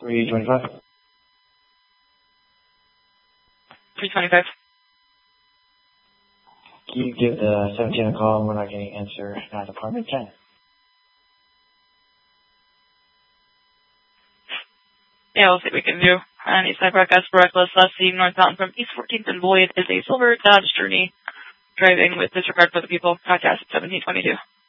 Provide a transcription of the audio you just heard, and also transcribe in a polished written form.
325. 325. Can you give the 17 a call? We're not getting an answer at apartment 10. Yeah, we'll see what we can do. And Eastside Broadcast for Reckless, last seen northbound from East 14th and Boyd is a silver Dodge Journey driving with disregard for the people. Podcast 1722.